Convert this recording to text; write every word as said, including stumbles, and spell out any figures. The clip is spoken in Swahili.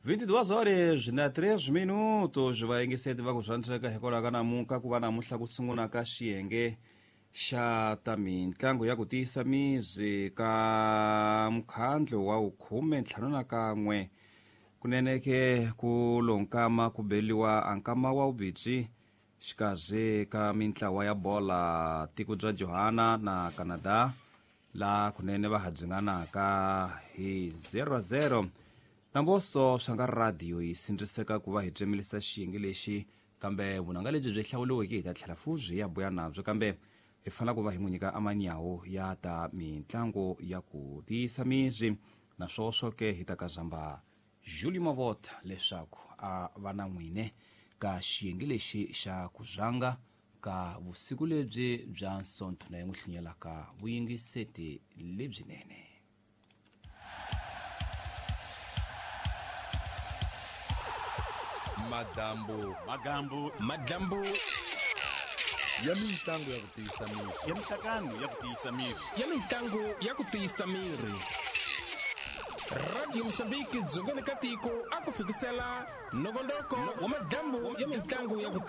vinte e duas horas na três minutos vai ingiseti va ku zvandzeka hikwalaho ka namuka ku va namuntlha ku sungula ka xiyenge xa ta mitlangu ya ku tiyisa mizi ka mkhandlo wa ukhume ntlhanu na kan'we kuneneke ku lonkama ku beliwa ankama wa ubitsi xikaze ka mintlawa ya bola tiko bya Johana na Canada la kunene va hadzinganaka hi zero zero namboso swa nga radio yi sindziseka ku va hi tsemelisa xiyenge lexi kambe vunanga lebyi byi hlawuliweke hi ta tlhela fuzi ya buya nabyo kambe hi fanele ku va hi n'wi nyika amanyawo ya ta mitlangu ya ku tiyisa mizi naswo swoke hi ta ka zamba Julie Mavota leswaku a va na n'wine ka xiyenge lexi xa ku zanga ka vusiku lebyi bya nsonto na n'wi hlinyelaka vuyingiseti lebyinene. Madambu Magambo Madambu ya mitlangu ya ku tiyisa miri ya mihlakano ya ku tiyisa miri ya mitlangu ya ku tiyisa miri. Radio Mozambique dzongeni ka tiko aku fikisela nongonoko wa madambu ya mitlangu ya ku